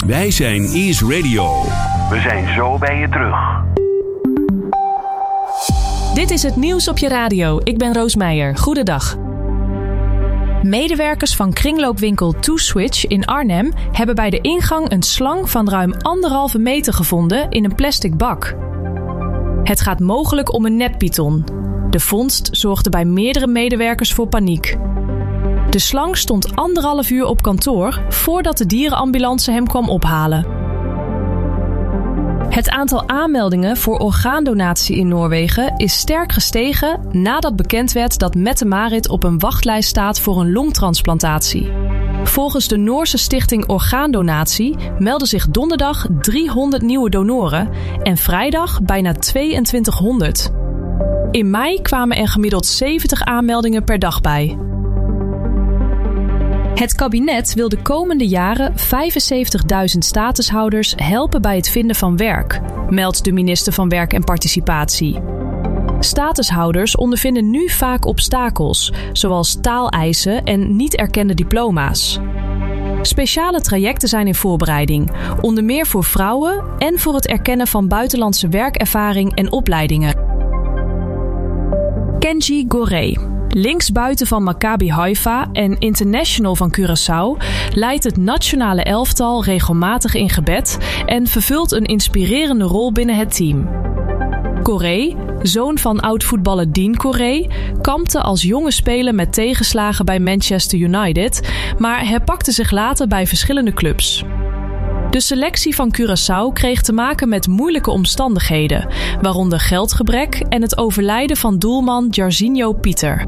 Wij zijn Ease Radio. We zijn zo bij je terug. Dit is het nieuws op je radio. Ik ben Roos Meijer. Goedendag. Medewerkers van kringloopwinkel Two Switch in Arnhem hebben bij de ingang een slang van ruim 1,5 meter gevonden in een plastic bak. Het gaat mogelijk om een neppython. De vondst zorgde bij meerdere medewerkers voor paniek. De slang stond 1,5 uur op kantoor voordat de dierenambulance hem kwam ophalen. Het aantal aanmeldingen voor orgaandonatie in Noorwegen is sterk gestegen nadat bekend werd dat Mette-Marit op een wachtlijst staat voor een longtransplantatie. Volgens de Noorse stichting Orgaandonatie melden zich donderdag 300 nieuwe donoren en vrijdag bijna 2200. In mei kwamen er gemiddeld 70 aanmeldingen per dag bij. Het kabinet wil de komende jaren 75.000 statushouders helpen bij het vinden van werk, meldt de minister van Werk en Participatie. Statushouders ondervinden nu vaak obstakels, zoals taaleisen en niet erkende diploma's. Speciale trajecten zijn in voorbereiding, onder meer voor vrouwen en voor het erkennen van buitenlandse werkervaring en opleidingen. Kenji Goré, linksbuiten van Maccabi Haifa en international van Curaçao, leidt het nationale elftal regelmatig in gebed en vervult een inspirerende rol binnen het team. Goré, zoon van oud-voetballer Dean Goré, kampte als jonge speler met tegenslagen bij Manchester United, maar herpakte zich later bij verschillende clubs. De selectie van Curaçao kreeg te maken met moeilijke omstandigheden, waaronder geldgebrek en het overlijden van doelman Jairzinho Pieter.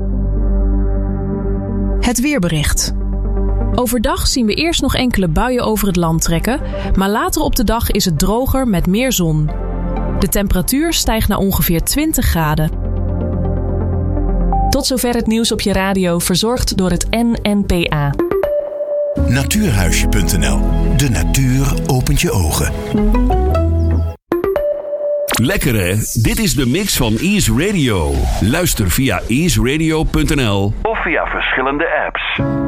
Het weerbericht. Overdag zien we eerst nog enkele buien over het land trekken, maar later op de dag is het droger met meer zon. De temperatuur stijgt naar ongeveer 20 graden. Tot zover het nieuws op je radio, verzorgd door het NNPA. Natuurhuisje.nl. De natuur opent je ogen. Lekker hè? Dit is de mix van Ease Radio. Luister via easeradio.nl Of via verschillende apps.